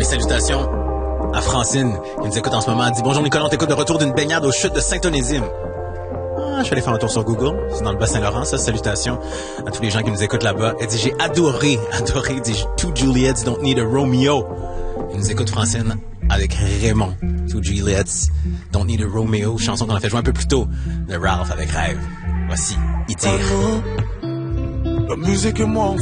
salutations à Francine, qui nous écoute en ce moment. Elle dit « Bonjour Nicolas, on t'écoute de retour d'une baignade aux chutes de Saint-Onésime. » Je suis allé faire un tour sur Google. C'est dans le Bas-Saint-Laurent, ça. Salutations à tous les gens qui nous écoutent là-bas. Elle dit, j'ai adoré. Elle dit, Two Juliets don't need a Romeo. Elle nous écoute, Francine, avec Raymond. Two Juliets don't need a Romeo. Chanson qu'on a fait jouer un peu plus tôt de Ralph avec Rêve. Voici, il tire. La musique et moi,